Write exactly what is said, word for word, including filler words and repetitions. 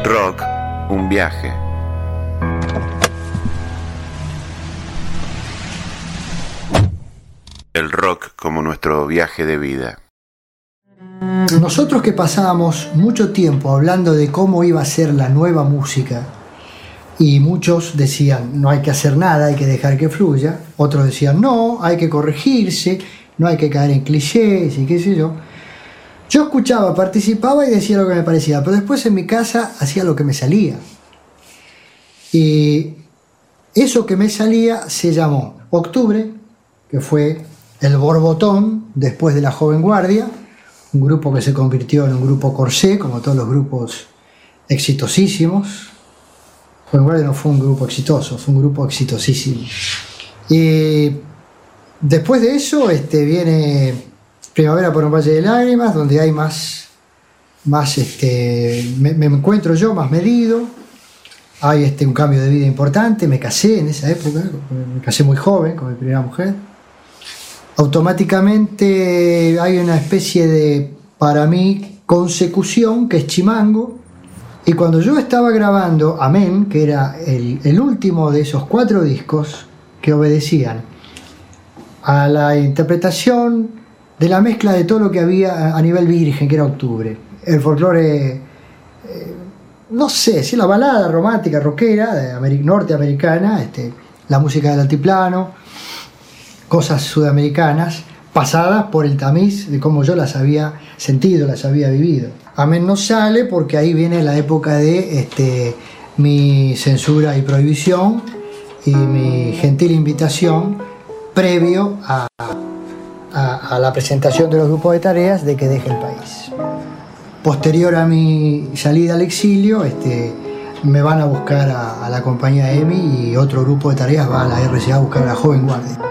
Rock, un viaje. El rock como nuestro viaje de vida. Nosotros que pasábamos mucho tiempo hablando de cómo iba a ser la nueva música, y muchos decían no hay que hacer nada, hay que dejar que fluya, otros decían no, hay que corregirse, no hay que caer en clichés y qué sé yo. Yo escuchaba, participaba y decía lo que me parecía, pero después en mi casa hacía lo que me salía. Y eso que me salía se llamó Octubre, que fue el borbotón después de La Joven Guardia, un grupo que se convirtió en un grupo corsé, como todos los grupos exitosísimos. Joven Guardia no fue un grupo exitoso, fue un grupo exitosísimo. Y después de eso este, viene Primavera por un Valle de Lágrimas, donde hay más, más este, me, me encuentro yo más medido, hay este, un cambio de vida importante, me casé en esa época, me casé muy joven con mi primera mujer. Automáticamente hay una especie de, para mí, consecución que es Chimango, y cuando yo estaba grabando Amén, que era el, el último de esos cuatro discos que obedecían a la interpretación de la mezcla de todo lo que había a nivel virgen, que era Octubre, el folclore, eh, no sé, si la balada romántica, rockera, de norteamericana, este, la música del altiplano, cosas sudamericanas, pasadas por el tamiz de cómo yo las había sentido, las había vivido. Amén no sale porque ahí viene la época de este, mi censura y prohibición y mi gentil invitación previo a, a, a la presentación de los grupos de tareas de que deje el país. Posterior a mi salida al exilio, este, me van a buscar a, a la compañía E M I y otro grupo de tareas va a la R C A a buscar a La Joven Guardia.